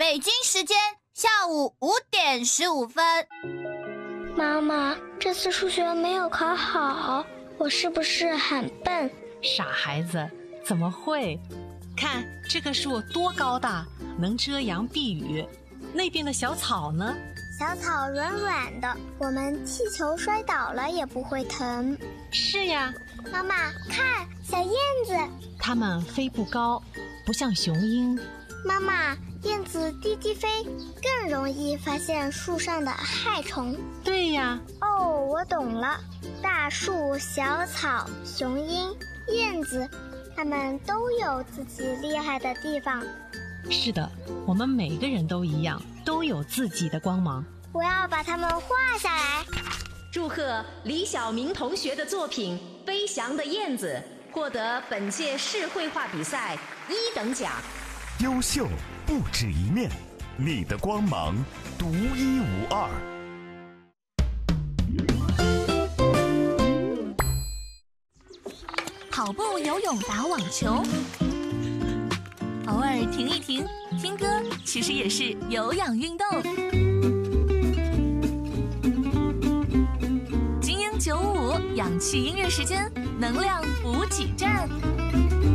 北京时间下午5点15分。 妈妈，这次数学没有考好，我是不是很笨？ 傻孩子，怎么会？看这棵树多高大，能遮阳避雨。那边的小草呢？ 小草软软的，我们踢球摔倒了也不会疼。 是呀。 妈妈，看小燕子， 它们飞不高，不像雄鹰。 妈妈，燕子低低飞，更容易发现树上的害虫。 对呀。 哦，我懂了。大树、小草、雄鹰、燕子，它们都有自己厉害的地方。 是的，我们每个人都一样，都有自己的光芒。 我要把它们画下来。 祝贺李晓明同学的作品《飞翔的燕子》获得本届市绘画比赛1等奖。 优秀不止一面，你的光芒独一无二。 跑步、游泳、打网球，偶尔停一停，听歌其实也是有氧运动。精英955氧气音乐时间，能量补给站。